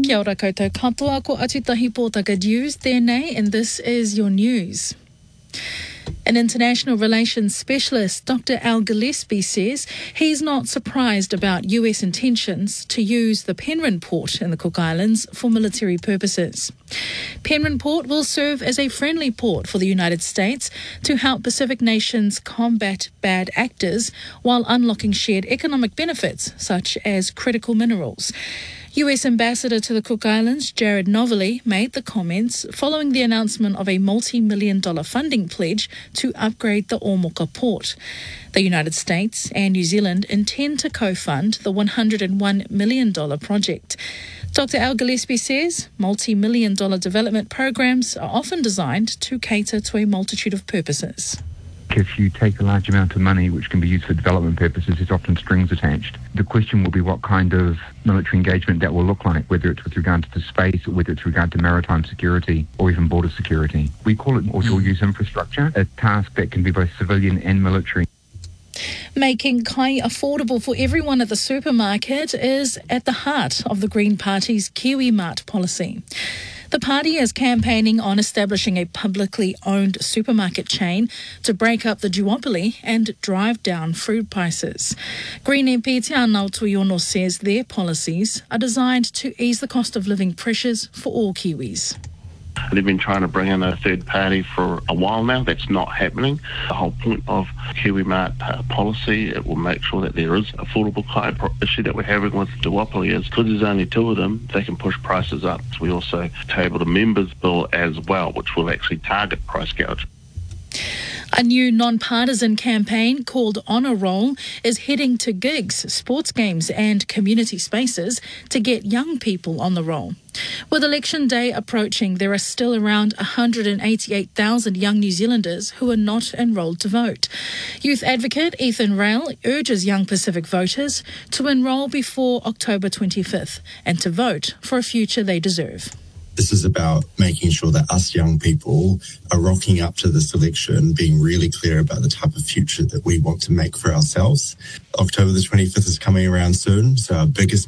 Kia ora koutou katoa, ko Atutahi Pōtaka News tēnei, and this is your news. An international relations specialist, Dr. Al Gillespie, says he's not surprised about US intentions to use the Penryn port in the Cook Islands for military purposes. Penryn Port will serve as a friendly port for the United States to help Pacific nations combat bad actors while unlocking shared economic benefits such as critical minerals. US Ambassador to the Cook Islands, Jared Novelli, made the comments following the announcement of a multi-million-dollar funding pledge to upgrade the Omoka port. The United States and New Zealand intend to co-fund the $101 million project. Dr. Al Gillespie says multi-million-dollar development programs are often designed to cater to a multitude of purposes. If you take a large amount of money which can be used for development purposes, there's often strings attached. The question will be what kind of military engagement that will look like, whether it's with regard to space or whether it's with regard to maritime security or even border security. We call it dual-use infrastructure, a task that can be both civilian and military. Making kai affordable for everyone at the supermarket is at the heart of the Green Party's Kiwi Mart policy. The party is campaigning on establishing a publicly owned supermarket chain to break up the duopoly and drive down food prices. Green MP Te Anau Tuiono says their policies are designed to ease the cost of living pressures for all Kiwis. They've been trying to bring in a third party for a while now. That's not happening. The whole point of Kiwi Mart policy, it will make sure that there is affordable kai issue that we're having with duopoly is because there's only two of them, they can push prices up. We also tabled a members bill as well, which will actually target price gouge. A new non-partisan campaign called Honour Roll is heading to gigs, sports games and community spaces to get young people on the roll. With election day approaching, there are still around 188,000 young New Zealanders who are not enrolled to vote. Youth advocate Ethan Rail urges young Pacific voters to enrol before October 25th and to vote for a future they deserve. This is about making sure that us young people are rocking up to this election, being really clear about the type of future that we want to make for ourselves. October the 25th is coming around soon, so our biggest